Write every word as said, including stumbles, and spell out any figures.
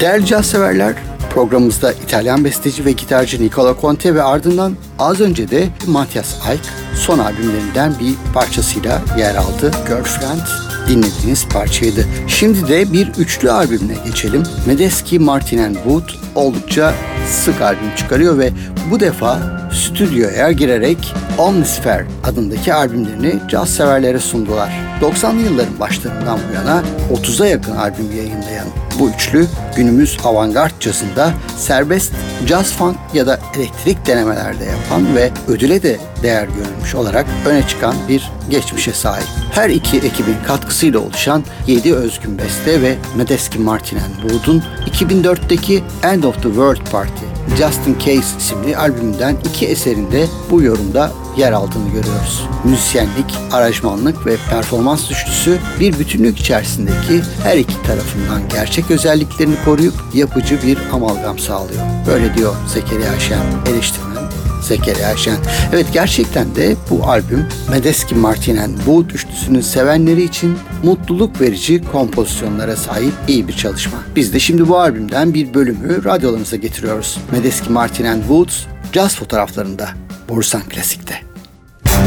Değerli caz severler, programımızda İtalyan besteci ve gitarcı Nicola Conte ve ardından az önce de Matthias Eick son albümlerinden bir parçasıyla yer aldı. Girlfriend dinlediğiniz parçaydı. Şimdi de bir üçlü albümüne geçelim. Medeski, Martin and Wood oldukça sık albüm çıkarıyor ve bu defa stüdyoya girerek Omnisphere adındaki albümlerini caz severlere sundular. doksanlı yılların başlarından bu yana otuza yakın albüm yayınlayan bu üçlü günümüz avantgard cazında serbest jazz funk ya da elektrik denemelerde yapan ve ödüle de değer görülmüş olarak öne çıkan bir geçmişe sahip. Her iki ekibin katkısıyla oluşan yedi özgün beste ve Medeski, Martin and Wood'un iki bin dörtteki End of the World Party, Just in Case isimli albümünden iki eserinde bu yorumda yer aldığını görüyoruz. Müzisyenlik, aranjmanlık ve performans üçlüsü bir bütünlük içerisindeki her iki tarafından gerçek özelliklerini koruyup yapıcı bir amalgam sağlıyor. Böyle diyor Zekeriya Şen, eleştirmen Zekeriya Şen. Evet, gerçekten de bu albüm Medeski, Martin and Wood üçlüsünün sevenleri için mutluluk verici kompozisyonlara sahip iyi bir çalışma. Biz de şimdi bu albümden bir bölümü radyolarınıza getiriyoruz. Medeski, Martin and Wood Caz Fotoğraflarında Borusan Klasik'te.